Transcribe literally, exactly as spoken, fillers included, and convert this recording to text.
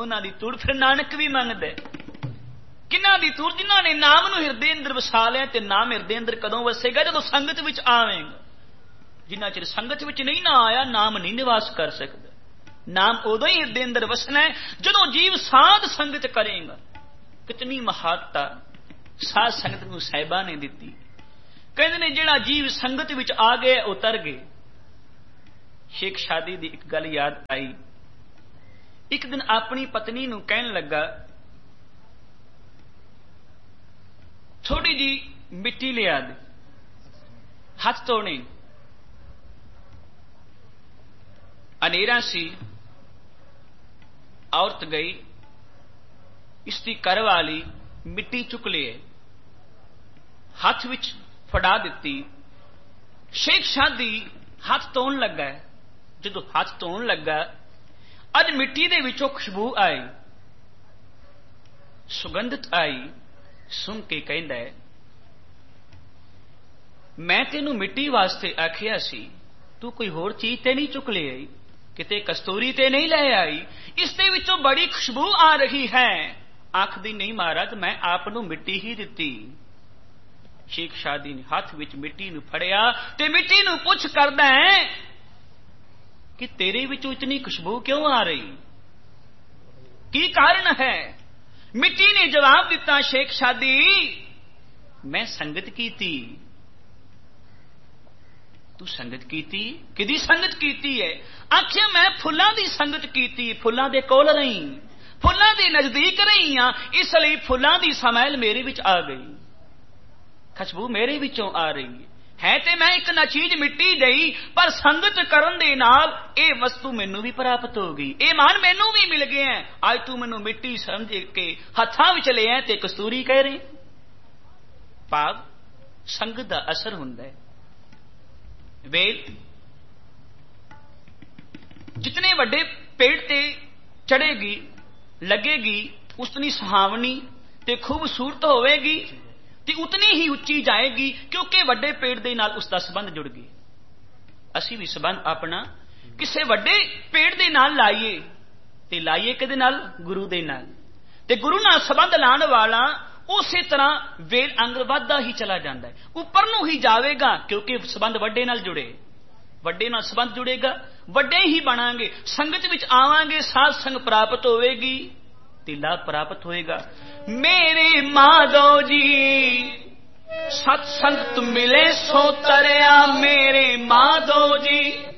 उन्हां दी तुड़ फिर नानक भी मंगदा किन्हां दी तुड़ जिन्हां ने नाम नूं हिरदे अंदर वसा लिया ते नाम हिरदे अंदर कदों वसेगा जदों संगत विच आवेगा जिन्ना चिर संगत विच नहीं ना आया नाम नहीं निवास कर सकदा नाम उदों ही हिरदे अंदर वसना है जदों जीव साध संगत करेगा कितनी महानता साध संगत नूं साहिबा ने दिती कहंदे ने जिहड़ा जीव संगत विच आ गया उतर गए शेख शादी दी एक गल याद आई एक दिन अपनी पत्नी नूं कहन लगा थोड़ी जी मिट्टी लिया दे हाथ धोने अनेरा सी औरत गई इसकी घर वाली मिट्टी चुक लिए हाथ विच फड़ा दिती शेख शादी हाथ धोन लगा जदों हाथ धोन लगा अज मिट्टी दे विचों खुशबू आई सुगंधित आई सुन के कहंदा है मैं तेनू मिट्टी वास्ते आखिया सी तू कोई होर चीज ते नहीं चुक ले आई किते कस्तूरी ते नहीं ले आई इसदे विचों बड़ी खुशबू आ रही है आखदी नहीं महाराज मैं आप नू मिट्टी ही दिती शेख शादी ने हाथ विच मिट्टी नू फड़िया ते मिट्टी नू पुछ करदा है कि तेरे विचों इतनी खुशबू क्यों आ रही की कारण है मिट्टी ने जवाब दिता शेख शादी मैं संगत की थी तू संगत कीती किदी संगत कीती है आखिया मैं फुल्लां दी संगत कीती फुल्लां दे कोल रही फुल्लां दे नजदीक रही हां इसलिए फुल्लां दी समैल मेरे विच आ गई खुशबू मेरे विचों आ रही है ते मैं एक ना चीज मिट्टी दई पर संगत करन दे नाल ए वस्तु मैनू भी प्राप्त हो गई ए मान मैनू भी मिल गया है आज तू मैनू मिट्टी समझ के हत्थां विच ले आए ते कस्तूरी कह रही भाव संगत दा असर हुंदा है वेल जितने वड्डे पेड़ ते चढ़ेगी लगेगी उतनी सुहावनी ते खूबसूरत होवेगी ते उतनी ही उच्ची जाएगी क्योंकि वड्डे पेड़ दे नाल उसका संबंध जुड़ गया असी भी संबंध अपना किसी वड्डे पेड़ दे नाल लाइए ते लाइए किहदे नाल गुरु दे नाल ते गुरु नाल संबंध लाने वाला उसी तरह वेल अंग वधदा ही चला जाता है उपर नूं ही जाएगा क्योंकि संबंध वड्डे नाल जुड़े वड्डे नाल संबंध जुड़ेगा वड्डे ही बनांगे संगत विच आवांगे साध संग प्राप्त होवेगी ते लाभ प्राप्त होएगा मेरे माधव जी सत्संगत मिले सो तरया मेरे माधव जी